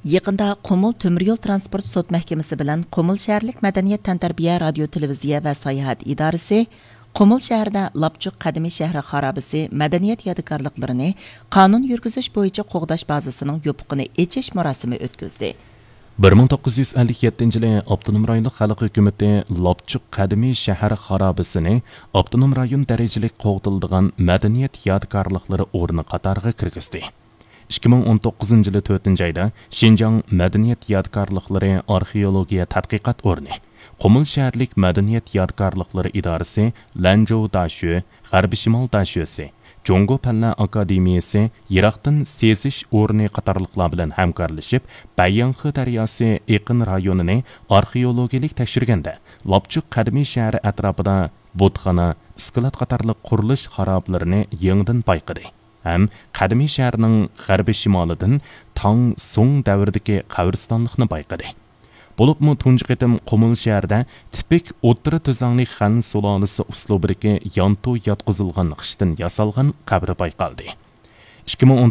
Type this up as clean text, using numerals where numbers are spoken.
Yaqında Qumul Tömür Transport Sot Mahkemesi bilan Qumul shaharlik Madaniyat Tantarbiya Radio Televiziya va Sayohat idorasi Qumul shahrida Lapchuq qadimiy shahri xarobasi madaniyat yodikorliklarini qonun yurgizish bo'yicha qo'g'dash bazasining yopiqini echish marosimi o'tkazdi. 1957 yili Avtonom rayonlik xalq hukumati Lapchuq qadimiy shahri xarobasini Avtonom rayon darajalik qo'g'dildigan madaniyat yodikorliklari o'rni qatoriga kirgizdi. 2019 yılı 4. ayda Şinjan Madaniyat Yadigarlıkları Arxeologiya Tadqiqat o'rni, Qumul shaharlik Madaniyat Yadigarlıkları idorasi, Lanzhou Daşö, G'arbiy Shimol Daşösi, Jongo Palla Akademiyasi, Yiroqdan sezish o'rni qatorliqlar bilan hamkorlashib, Bayyanxi daryosi yaqin rayonini arxeologiyalik tekshirganda, Lapchuq qadimiy shahri atrofida butxona, iskilat qatorliq qurilish xaroblarini yangidan payqadi. Ham qadimiy shaharning g'arbiy shimolidan Tang Song davridagi qabristonlikni payqadi. Bo'libmi tunji qitim Qumul shahrida tipik o'ttira tuzangli Xan sulolasi uslubidagi yantu yotqizilgan qishdan yasalgan qabri payqaldi.